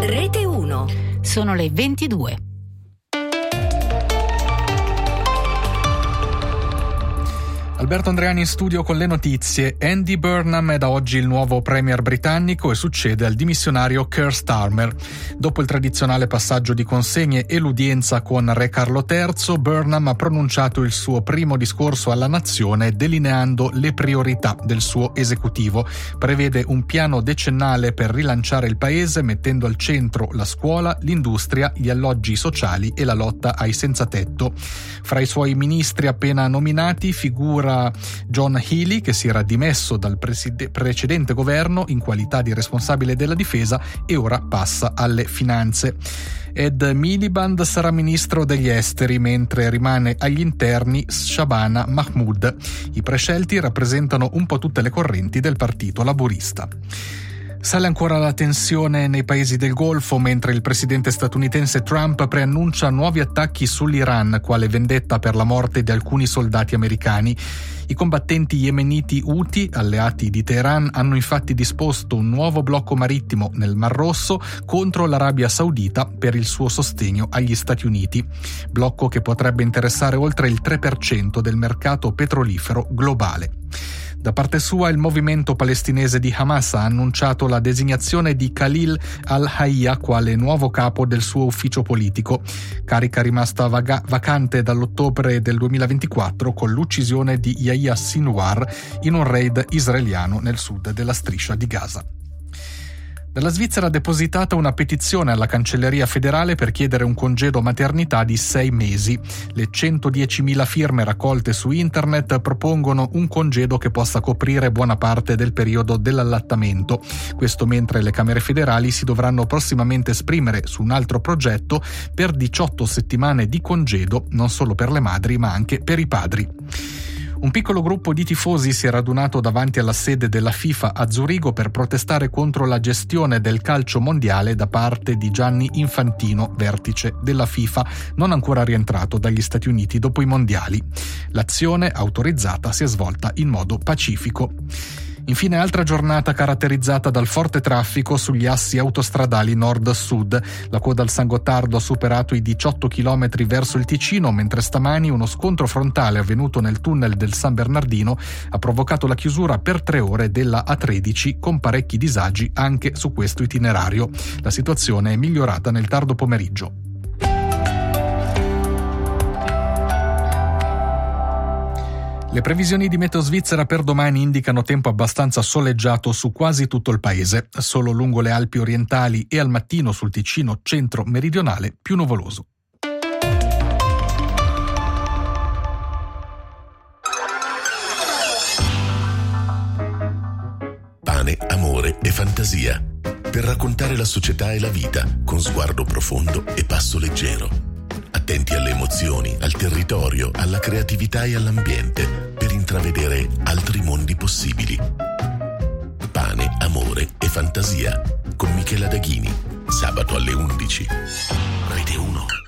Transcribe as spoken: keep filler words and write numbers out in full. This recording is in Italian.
Rete uno. Sono le ventidue. Alberto Andreani in studio con le notizie. Andy Burnham è da oggi il nuovo premier britannico e succede al dimissionario Keir Starmer. Dopo il tradizionale passaggio di consegne e l'udienza con Re Carlo terzo, Burnham ha pronunciato il suo primo discorso alla nazione delineando le priorità del suo esecutivo. Prevede un piano decennale per rilanciare il paese mettendo al centro la scuola, l'industria, gli alloggi sociali e la lotta ai senza tetto. Fra i suoi ministri appena nominati figura John Healey, che si era dimesso dal preside- precedente governo in qualità di responsabile della difesa e ora passa alle finanze. Ed Miliband sarà ministro degli esteri, mentre rimane agli interni Shabana Mahmood. I prescelti rappresentano un po' tutte le correnti del partito laburista. Sale ancora la tensione nei paesi del Golfo mentre il presidente statunitense Trump preannuncia nuovi attacchi sull'Iran quale vendetta per la morte di alcuni soldati americani. I combattenti yemeniti Houthi, alleati di Teheran, hanno infatti disposto un nuovo blocco marittimo nel Mar Rosso contro l'Arabia Saudita per il suo sostegno agli Stati Uniti, blocco che potrebbe interessare oltre il tre per cento del mercato petrolifero globale. Da parte sua, il movimento palestinese di Hamas ha annunciato la designazione di Khalil al-Hayya quale nuovo capo del suo ufficio politico, carica rimasta vaga- vacante dall'ottobre del duemilaventiquattro con l'uccisione di Yahya Sinwar in un raid israeliano nel sud della striscia di Gaza. Dalla Svizzera ha depositata una petizione alla Cancelleria federale per chiedere un congedo maternità di sei mesi. Le centodiecimila firme raccolte su internet propongono un congedo che possa coprire buona parte del periodo dell'allattamento. Questo mentre le Camere federali si dovranno prossimamente esprimere su un altro progetto per diciotto settimane di congedo, non solo per le madri ma anche per i padri. Un piccolo gruppo di tifosi si è radunato davanti alla sede della FIFA a Zurigo per protestare contro la gestione del calcio mondiale da parte di Gianni Infantino, vertice della FIFA, non ancora rientrato dagli Stati Uniti dopo i mondiali. L'azione autorizzata si è svolta in modo pacifico. Infine, altra giornata caratterizzata dal forte traffico sugli assi autostradali nord-sud. La coda al San Gottardo ha superato i diciotto chilometri verso il Ticino, mentre stamani uno scontro frontale avvenuto nel tunnel del San Bernardino ha provocato la chiusura per tre ore della A tredici con parecchi disagi anche su questo itinerario. La situazione è migliorata nel tardo pomeriggio. Le previsioni di Meteo Svizzera per domani indicano tempo abbastanza soleggiato su quasi tutto il paese, solo lungo le Alpi orientali e al mattino sul Ticino centro-meridionale più nuvoloso. Pane, amore e fantasia, per raccontare la società e la vita con sguardo profondo e passo leggero. Attenti alle emozioni, al territorio, alla creatività e all'ambiente per intravedere altri mondi possibili. Pane, amore e fantasia con Michela Daghini, sabato alle undici. Rete uno.